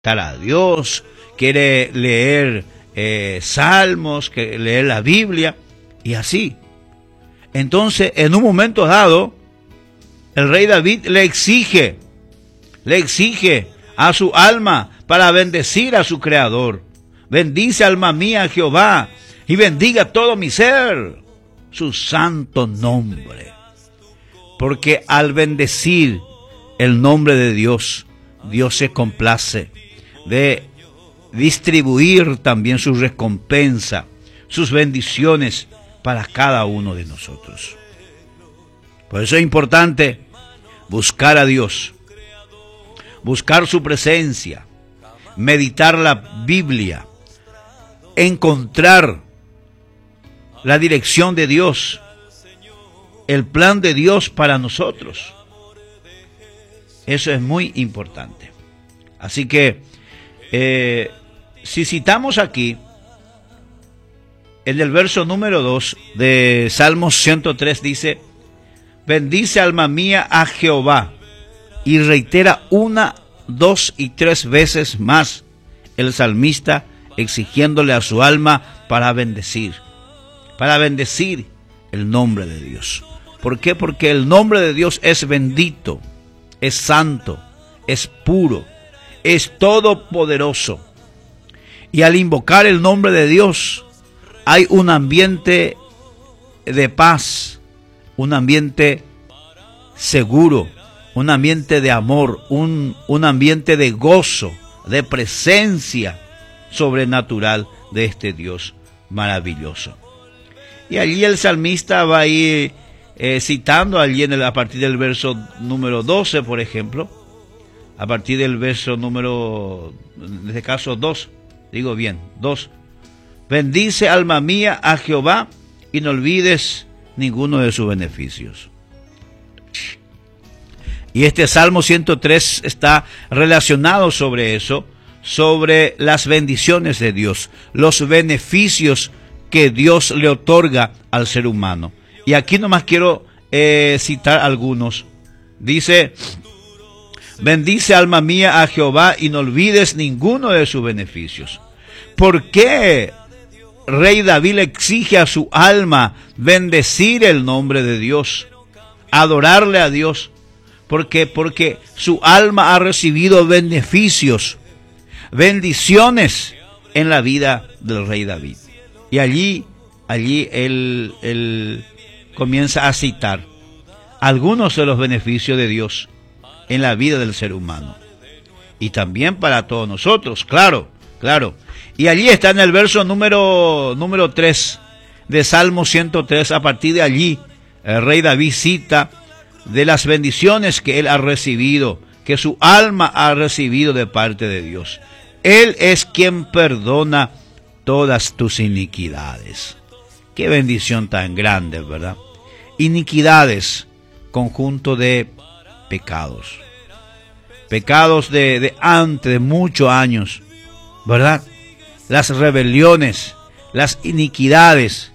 a Dios, quiere leer salmos, quiere leer la Biblia, y así. Entonces, en un momento dado, el rey David le exige a su alma para bendecir a su Creador. Bendice, alma mía, a Jehová, y bendiga todo mi ser su santo nombre. Porque al bendecir el nombre de Dios, Dios se complace de distribuir también su recompensa, sus bendiciones para cada uno de nosotros. Por eso es importante buscar a Dios, buscar su presencia, meditar la Biblia, encontrar la dirección de Dios, el plan de Dios para nosotros. Eso es muy importante. Así que, si citamos aquí, en el verso número 2 de Salmos 103 dice: bendice, alma mía, a Jehová. Y reitera 1, 2 y 3 veces más el salmista, exigiéndole a su alma para bendecir el nombre de Dios. ¿Por qué? Porque el nombre de Dios es bendito, es santo, es puro, es todopoderoso. Y al invocar el nombre de Dios, hay un ambiente de paz, un ambiente seguro, un ambiente de amor, un ambiente de gozo, de presencia sobrenatural de este Dios maravilloso. Y allí el salmista va a ir citando allí a partir del verso número 12, por ejemplo, a partir del verso número, en este caso 2, 2. Bendice, alma mía, a Jehová, y no olvides ninguno de sus beneficios. Y este Salmo 103 está relacionado sobre eso, sobre las bendiciones de Dios, los beneficios que Dios le otorga al ser humano. Y aquí nomás quiero citar algunos. Dice: bendice, alma mía, a Jehová, y no olvides ninguno de sus beneficios. ¿Por qué rey David le exige a su alma bendecir el nombre de Dios, adorarle a Dios? Porque su alma ha recibido beneficios, bendiciones en la vida del rey David. Y allí él comienza a citar algunos de los beneficios de Dios en la vida del ser humano. Y también para todos nosotros, claro. Y allí está en el verso número 3 de Salmo 103. A partir de allí, el rey David cita de las bendiciones que él ha recibido, que su alma ha recibido de parte de Dios. Él es quien perdona todas tus iniquidades. Qué bendición tan grande, ¿verdad? Iniquidades, conjunto de pecados. Pecados de antes, de muchos años, ¿verdad? Las rebeliones, las iniquidades.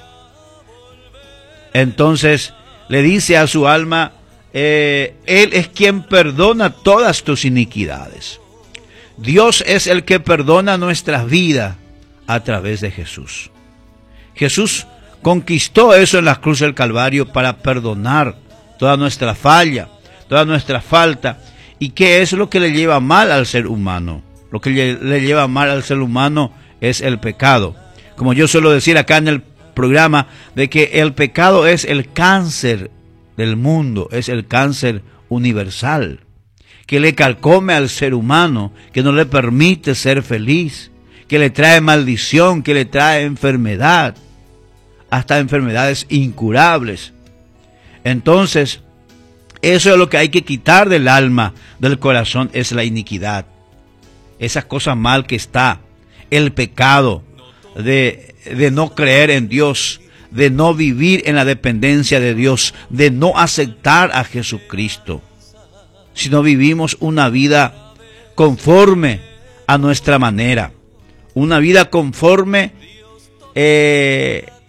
Entonces le dice a su alma, Él es quien perdona todas tus iniquidades. Dios es el que perdona nuestras vidas a través de Jesús. Jesús conquistó eso en la cruz del Calvario para perdonar toda nuestra falla, toda nuestra falta. ¿Y qué es lo que le lleva mal al ser humano? Lo que le lleva mal al ser humano es el pecado. Como yo suelo decir acá en el programa, de que el pecado es el cáncer del mundo, es el cáncer universal, que le carcome al ser humano, que no le permite ser feliz, que le trae maldición, que le trae enfermedad, hasta enfermedades incurables. Entonces, eso es lo que hay que quitar del alma, del corazón, es la iniquidad. Esas cosas mal que está, el pecado de no creer en Dios, de no vivir en la dependencia de Dios, de no aceptar a Jesucristo, sino vivimos una vida conforme a nuestra manera, una vida conforme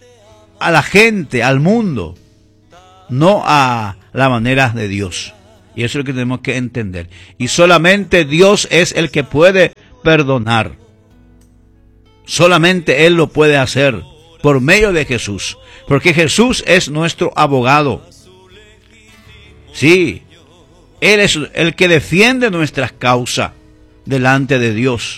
a la gente, al mundo, no a la manera de Dios. Y eso es lo que tenemos que entender. Y solamente Dios es el que puede perdonar. Solamente Él lo puede hacer por medio de Jesús. Porque Jesús es nuestro abogado. Sí, Él es el que defiende nuestras causas delante de Dios.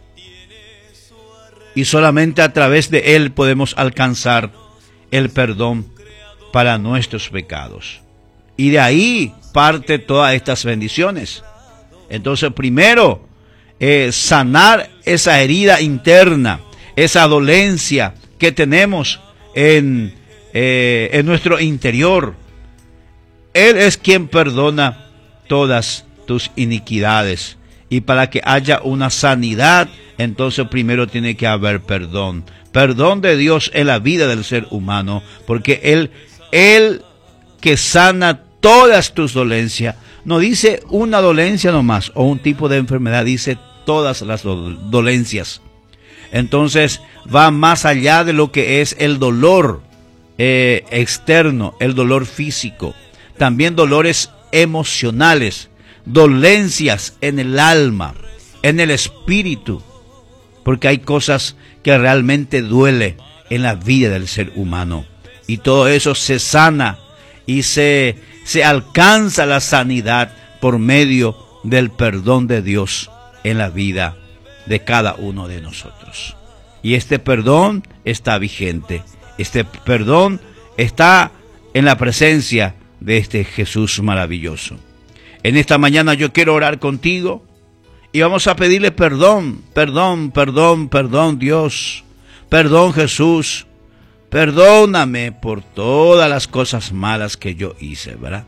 Y solamente a través de Él podemos alcanzar el perdón para nuestros pecados. Y de ahí parte todas estas bendiciones. Entonces, primero, sanar esa herida interna, esa dolencia que tenemos en nuestro interior. Él es quien perdona todas tus iniquidades. Y para que haya una sanidad, entonces primero tiene que haber perdón. Perdón de Dios en la vida del ser humano, porque Él que sana todas tus dolencias, no dice una dolencia nomás o un tipo de enfermedad, dice todas las dolencias. Entonces va más allá de lo que es el dolor externo, el dolor físico, también dolores emocionales, dolencias en el alma, en el espíritu, porque hay cosas que realmente duele en la vida del ser humano, y todo eso se sana y se alcanza la sanidad por medio del perdón de Dios en la vida de cada uno de nosotros. Y este perdón está vigente, este perdón está en la presencia de este Jesús maravilloso. En esta mañana yo quiero orar contigo y vamos a pedirle perdón, Dios, perdón Jesús, perdóname por todas las cosas malas que yo hice, ¿verdad?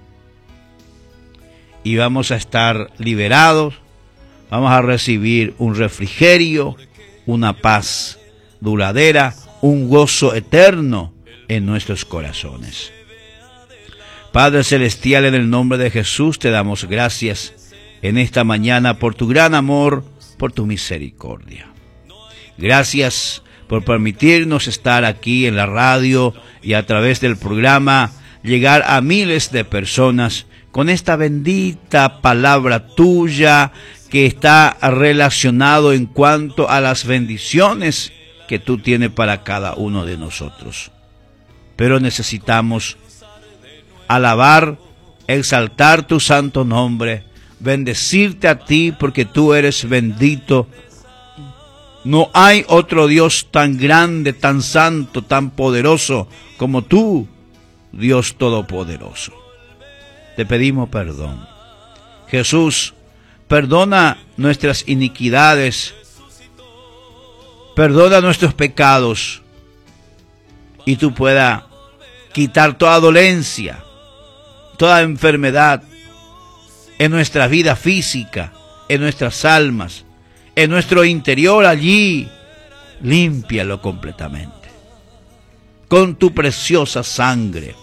Y vamos a estar liberados, vamos a recibir un refrigerio, una paz duradera, un gozo eterno en nuestros corazones. Padre Celestial, en el nombre de Jesús te damos gracias en esta mañana por tu gran amor, por tu misericordia. Gracias por permitirnos estar aquí en la radio y a través del programa llegar a miles de personas con esta bendita palabra tuya que está relacionado en cuanto a las bendiciones que tú tienes para cada uno de nosotros. Pero necesitamos alabar, exaltar tu santo nombre, bendecirte a ti porque tú eres bendito. No hay otro Dios tan grande, tan santo, tan poderoso como tú, Dios Todopoderoso. Te pedimos perdón. Jesús, perdona nuestras iniquidades, perdona nuestros pecados y tú puedas quitar toda dolencia, toda enfermedad en nuestra vida física, en nuestras almas, en nuestro interior. Allí, límpialo completamente con tu preciosa sangre.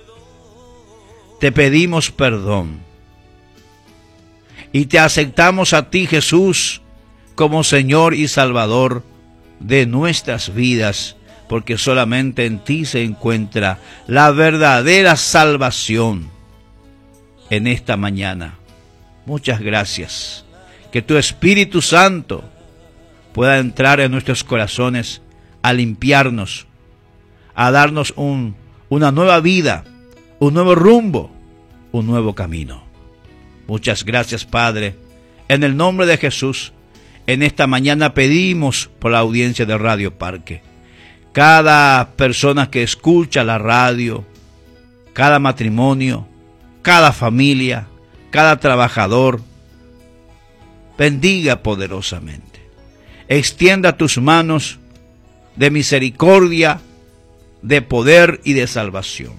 Te pedimos perdón y te aceptamos a ti, Jesús, como Señor y Salvador de nuestras vidas, porque solamente en ti se encuentra la verdadera salvación. En esta mañana, muchas gracias. Que tu Espíritu Santo pueda entrar en nuestros corazones a limpiarnos, a darnos una nueva vida, un nuevo rumbo, un nuevo camino. Muchas gracias, Padre. En el nombre de Jesús, en esta mañana pedimos por la audiencia de Radio Parque. Cada persona que escucha la radio, cada matrimonio, cada familia, cada trabajador, bendiga poderosamente. Extienda tus manos de misericordia, de poder y de salvación.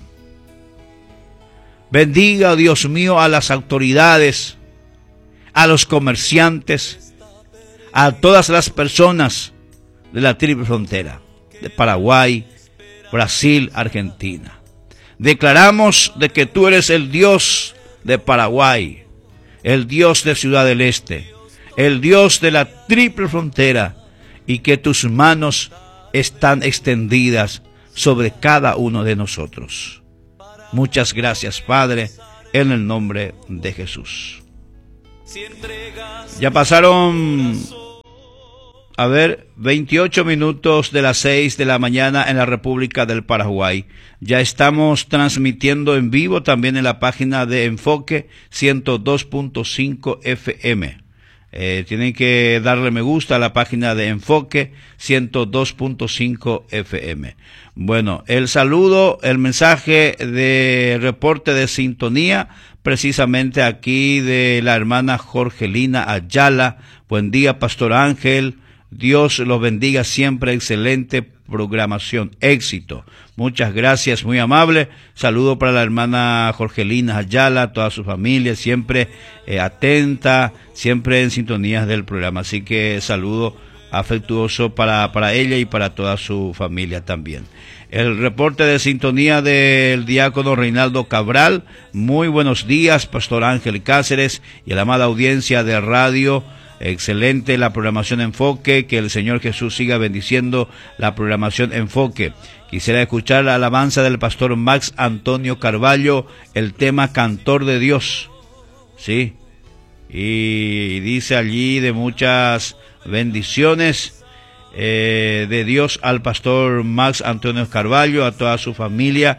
Bendiga, Dios mío, a las autoridades, a los comerciantes, a todas las personas de la triple frontera, de Paraguay, Brasil, Argentina. Declaramos de que tú eres el Dios de Paraguay, el Dios de Ciudad del Este, el Dios de la triple frontera, y que tus manos están extendidas sobre cada uno de nosotros. Muchas gracias, Padre, en el nombre de Jesús. Ya pasaron, 28 minutos de las 6 de la mañana en la República del Paraguay. Ya estamos transmitiendo en vivo también en la página de Enfoque 102.5 FM. Tienen que darle me gusta a la página de Enfoque 102.5 FM. Bueno, el saludo, el mensaje de reporte de sintonía, precisamente aquí de la hermana Jorgelina Ayala. Buen día, Pastor Ángel. Dios los bendiga siempre, excelente programación, éxito. Muchas gracias, muy amable. Saludo para la hermana Jorgelina Ayala, toda su familia, siempre atenta, siempre en sintonías del programa. Así que saludo afectuoso para ella y para toda su familia también. El reporte de sintonía del diácono Reinaldo Cabral. Muy buenos días, Pastor Ángel Cáceres y a la amada audiencia de radio. Excelente la programación Enfoque, que el Señor Jesús siga bendiciendo la programación Enfoque. Quisiera escuchar la alabanza del pastor Max Antonio Carvalho, el tema Cantor de Dios. Sí, y dice allí de muchas bendiciones de Dios al pastor Max Antonio Carvalho, a toda su familia,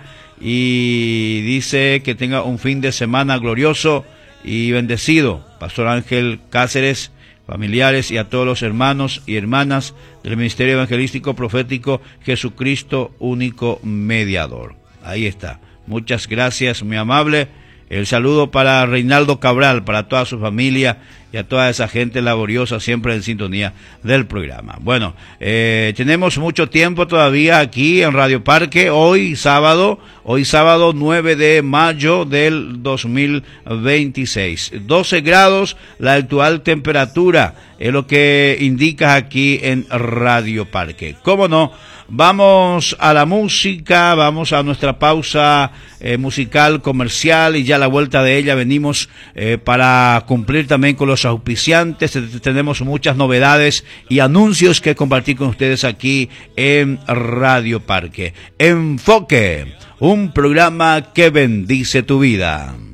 y dice que tenga un fin de semana glorioso y bendecido. Pastor Ángel Cáceres, familiares y a todos los hermanos y hermanas del Ministerio Evangelístico Profético Jesucristo Único Mediador. Ahí está. Muchas gracias, muy amable. El saludo para Reinaldo Cabral, para toda su familia y a toda esa gente laboriosa siempre en sintonía del programa. Bueno, tenemos mucho tiempo todavía aquí en Radio Parque. Hoy sábado 9 de mayo del 2026. 12 grados la actual temperatura, es lo que indica aquí en Radio Parque. ¿Cómo no? Vamos a la música, vamos a nuestra pausa musical comercial y ya a la vuelta de ella venimos para cumplir también con los auspiciantes. Tenemos muchas novedades y anuncios que compartir con ustedes aquí en Radio Parque. Enfoque, un programa que bendice tu vida.